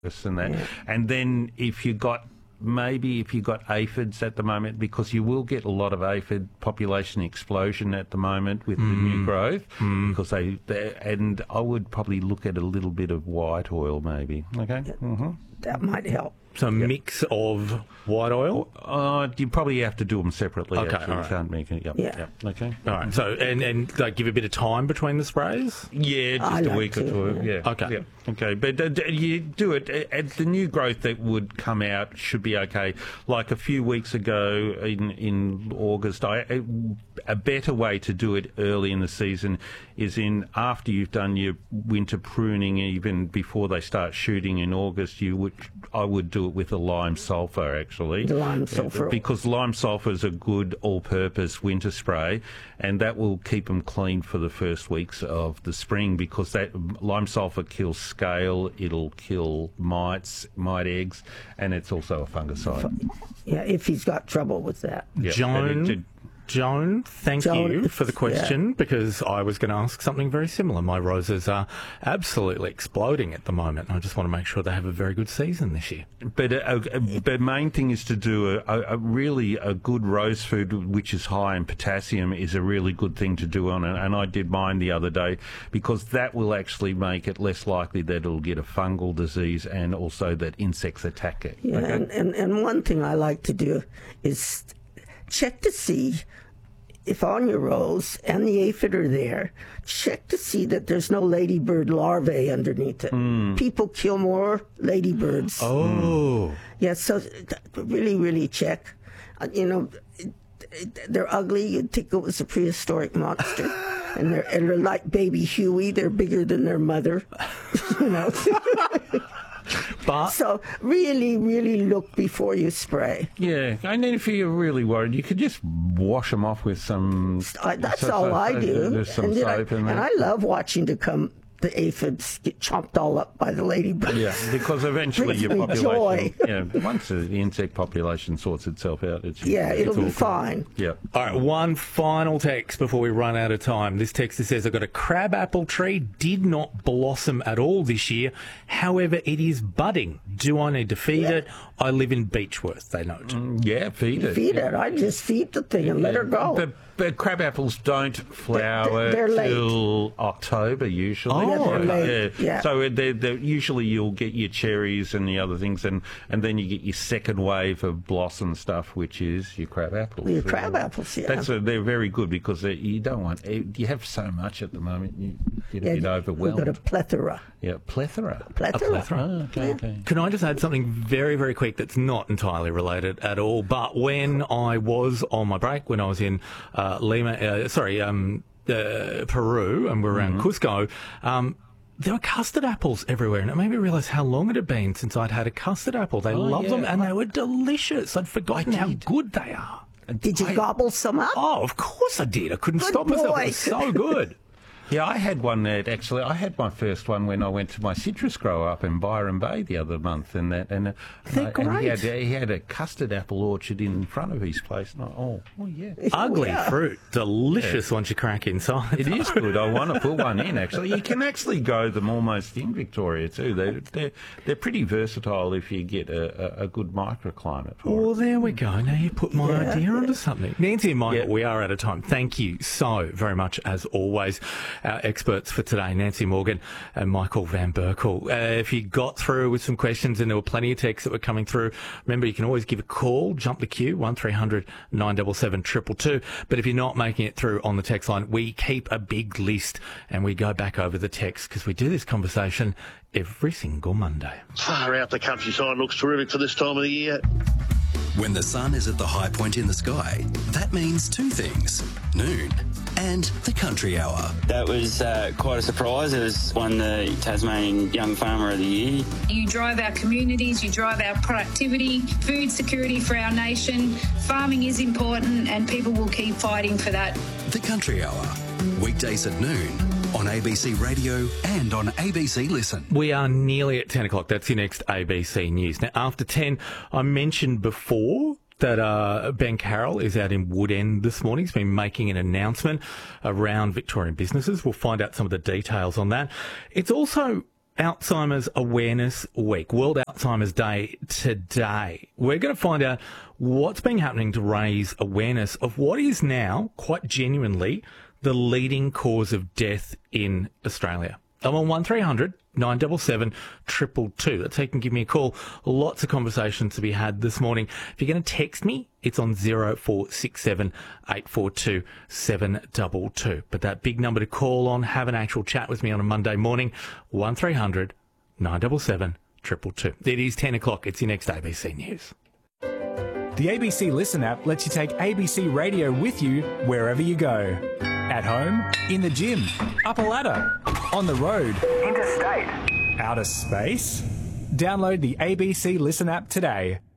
and that. Yeah. And then if you got aphids at the moment, because you will get a lot of aphid population explosion at the moment with the new growth, because and I would probably look at a little bit of white oil maybe. Okay, that might help. So a mix of white oil? You probably have to do them separately. Okay, actually. all right. You can't make it. Yep. Okay. All right. So and like give a bit of time between the sprays? Yeah, just a week or two. Yeah. Okay. Yeah. Okay, but you do it. The new growth that would come out should be okay. Like a few weeks ago in August, a better way to do it early in the season is after you've done your winter pruning, even before they start shooting in August. I would do it with a lime sulphur actually. The lime sulphur. Because lime sulphur is a good all-purpose winter spray, and that will keep them clean for the first weeks of the spring, because that lime sulphur kills scale, it'll kill mite eggs, and it's also a fungicide. Yeah, if he's got trouble with that. Yeah, Joan, thank you for the question, because I was going to ask something very similar. My roses are absolutely exploding at the moment. I just want to make sure they have a very good season this year. But the main thing is to do a good rose food, which is high in potassium, is a really good thing to do on it. And I did mine the other day, because that will actually make it less likely that it'll get a fungal disease, and also that insects attack it. Yeah, okay? and one thing I like to do is check to see if on your rose and the aphid are there, check to see that there's no ladybird larvae underneath it. People kill more ladybirds. Oh. Yeah, so really, really check. They're ugly. You'd think it was a prehistoric monster. And they're like baby Huey. They're bigger than their mother. But so really, really look before you spray. Yeah, and then if you're really worried, you could just wash them off with some. That's all I do. There's some soap in there. And I love watching the aphids get chomped all up by the ladybirds. Yeah, because eventually your population. Joy. Once the insect population sorts itself out, it'll be fine. Yeah. All right, one final text before we run out of time. This texter says, I've got a crabapple tree, did not blossom at all this year. However, it is budding. Do I need to feed it? I live in Beechworth, they note. Feed it. Feed it. I just feed the thing and let her go. But crab apples don't flower they're till October usually. Yeah, they're late. Yeah. So usually you'll get your cherries and the other things, and then you get your second wave of blossom stuff, which is your crab apples. Your crab apples, yeah. They're very good, because you don't want. You have so much at the moment, you get a bit overwhelmed. We've got a plethora. Yeah, plethora. A plethora. Oh, okay. Can I just add something very, very quick that's not entirely related at all? But when I was on my break, when I was in Peru, and we were around Cusco, there were custard apples everywhere, and it made me realise how long it had been since I'd had a custard apple. They loved them, and they were delicious. I'd forgotten how good they are. Did you gobble some up? Oh, of course I did. I couldn't stop myself. It was so good. Yeah, I had one there, actually. I had my first one when I went to my citrus grower up in Byron Bay the other month, and he had a custard apple orchard in front of his place. And Ugly fruit, delicious once you crack inside. It is good. I want to put one in, actually. You can actually grow them almost in Victoria too. They're pretty versatile if you get a good microclimate for Well, there we go. Now you put my idea onto something. Nancy and Michael, we are out of time. Thank you so very much, as always. Our experts for today, Nancy Morgan and Michael Van Berkel. If you got through with some questions, and there were plenty of texts that were coming through, remember you can always give a call, jump the queue, 1300 977 222. But if you're not making it through on the text line, we keep a big list and we go back over the text, because we do this conversation every single Monday. Far out, the countryside looks terrific for this time of the year. When the sun is at the high point in the sky, that means two things: noon and the country hour. That was quite a surprise. It was won the Tasmanian Young Farmer of the Year. You drive our communities, you drive our productivity, food security for our nation. Farming is important, and people will keep fighting for that. The country hour, weekdays at noon on ABC Radio and on ABC Listen. We are nearly at 10 o'clock. That's your next ABC News. Now, after 10, I mentioned before that Ben Carroll is out in Woodend this morning. He's been making an announcement around Victorian businesses. We'll find out some of the details on that. It's also Alzheimer's Awareness Week, World Alzheimer's Day today. We're going to find out what's been happening to raise awareness of what is now, quite genuinely, the leading cause of death in Australia. I'm on 1300 977 222. That's how you can give me a call. Lots of conversations to be had this morning. If you're going to text me, it's on 0467 842 722. But that big number to call on, have an actual chat with me on a Monday morning, 1300 977 222. It is 10 o'clock. It's your next ABC News. The ABC Listen app lets you take ABC Radio with you wherever you go. At home, in the gym, up a ladder, on the road, interstate, outer space. Download the ABC Listen app today.